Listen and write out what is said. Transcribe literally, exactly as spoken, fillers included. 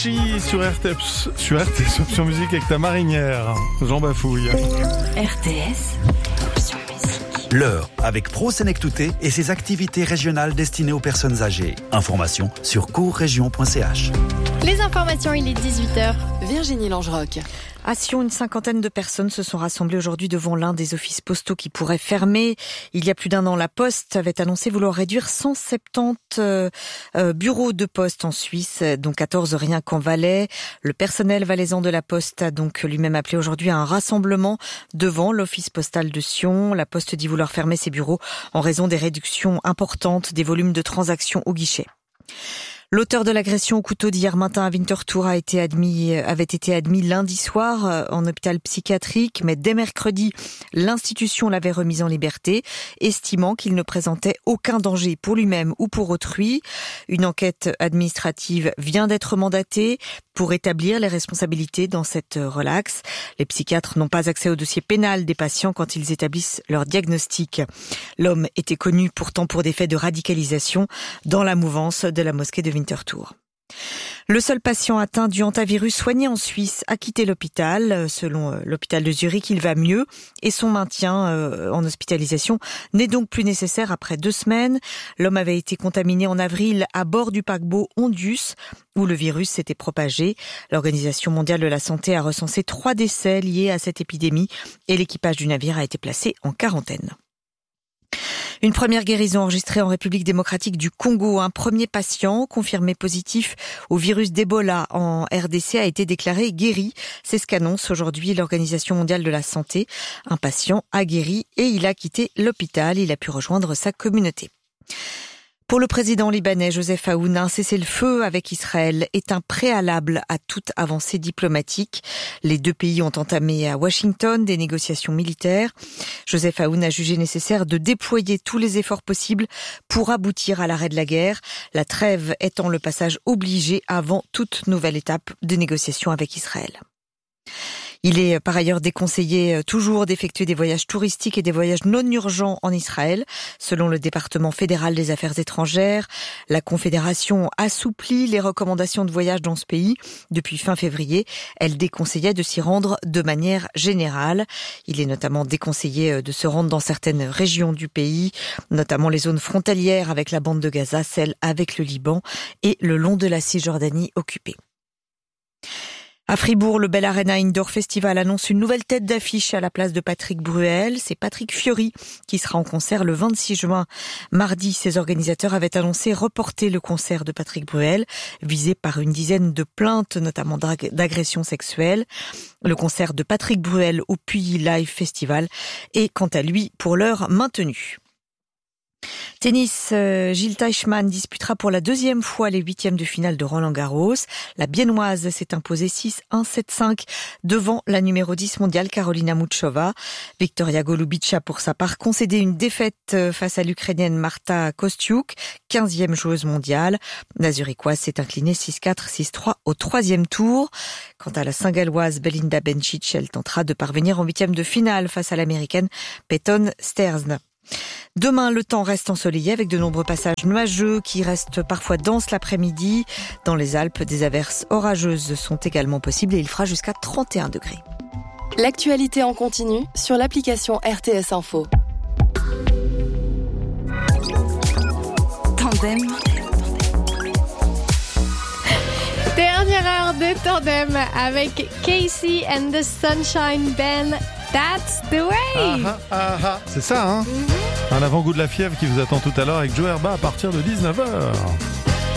Avicii sur R T S, sur R T S Option Musique avec ta marinière. Jean Bafouille. R T S Option Musique. L'heure avec Pro Senectouté et ses activités régionales destinées aux personnes âgées. Informations sur courregion point c h. Les informations, il est dix-huit heures. Virginie Langeroc. À Sion, une cinquantaine de personnes se sont rassemblées aujourd'hui devant l'un des offices postaux qui pourraient fermer. Il y a plus d'un an, la Poste avait annoncé vouloir réduire cent soixante-dix euh, euh, bureaux de poste en Suisse, dont quatorze rien qu'en Valais. Le personnel valaisan de la Poste a donc lui-même appelé aujourd'hui à un rassemblement devant l'office postal de Sion. La Poste dit vouloir fermer ses bureaux en raison des réductions importantes des volumes de transactions au guichet. L'auteur de l'agression au couteau d'hier matin à Winterthur a été admis, avait été admis lundi soir en hôpital psychiatrique, mais dès mercredi, l'institution l'avait remis en liberté, estimant qu'il ne présentait aucun danger pour lui-même ou pour autrui. Une enquête administrative vient d'être mandatée pour établir les responsabilités dans cette relaxe. Les psychiatres n'ont pas accès au dossier pénal des patients quand ils établissent leur diagnostic. L'homme était connu pourtant pour des faits de radicalisation dans la mouvance de la mosquée de Winterthur. Le seul patient atteint du hantavirus soigné en Suisse a quitté l'hôpital. Selon l'hôpital de Zurich, il va mieux et son maintien en hospitalisation n'est donc plus nécessaire après deux semaines. L'homme avait été contaminé en avril à bord du paquebot Ondius où le virus s'était propagé. L'Organisation mondiale de la santé a recensé trois décès liés à cette épidémie et l'équipage du navire a été placé en quarantaine. Une première guérison enregistrée en République démocratique du Congo. Un premier patient confirmé positif au virus d'Ebola en R D C a été déclaré guéri. C'est ce qu'annonce aujourd'hui l'Organisation mondiale de la santé. Un patient a guéri et il a quitté l'hôpital. Il a pu rejoindre sa communauté. Pour le président libanais Joseph Aoun, un cessez-le-feu avec Israël est un préalable à toute avancée diplomatique. Les deux pays ont entamé à Washington des négociations militaires. Joseph Aoun a jugé nécessaire de déployer tous les efforts possibles pour aboutir à l'arrêt de la guerre, la trêve étant le passage obligé avant toute nouvelle étape de négociations avec Israël. Il est par ailleurs déconseillé toujours d'effectuer des voyages touristiques et des voyages non urgents en Israël. Selon le département fédéral des affaires étrangères, la Confédération assouplit les recommandations de voyage dans ce pays. Depuis fin février, elle déconseillait de s'y rendre de manière générale. Il est notamment déconseillé de se rendre dans certaines régions du pays, notamment les zones frontalières avec la bande de Gaza, celles avec le Liban et le long de la Cisjordanie occupée. À Fribourg, le Bell Arena Indoor Festival annonce une nouvelle tête d'affiche à la place de Patrick Bruel. C'est Patrick Fiori qui sera en concert le vingt-six juin. Mardi, ses organisateurs avaient annoncé reporter le concert de Patrick Bruel, visé par une dizaine de plaintes, notamment d'agressions sexuelles. Le concert de Patrick Bruel au Puy Live Festival est, quant à lui, pour l'heure maintenu. Tennis, euh, Gilles Teichmann disputera pour la deuxième fois les huitièmes de finale de Roland-Garros. La Biennoise s'est imposée six un sept cinq devant la numéro dix mondiale Karolina Muchova. Victoria Golubic a pour sa part concédé une défaite face à l'Ukrainienne Marta Kostyuk, quinzième joueuse mondiale. La Zurichoise s'est inclinée six quatre six trois au troisième tour. Quant à la Saint-Galloise Belinda Bencic, elle tentera de parvenir en huitième de finale face à l'Américaine Peyton Steers. Demain, le temps reste ensoleillé avec de nombreux passages nuageux qui restent parfois denses l'après-midi. Dans les Alpes, des averses orageuses sont également possibles et il fera jusqu'à trente et un degrés. L'actualité en continu sur l'application R T S Info. Tandem. Dernière heure de Tandem avec Casey and the Sunshine Band. That's the way. Ah, ah, ah, c'est ça, hein. Mm-hmm. Un avant-goût de la fièvre qui vous attend tout à l'heure avec Joe Herba à partir de dix-neuf heures.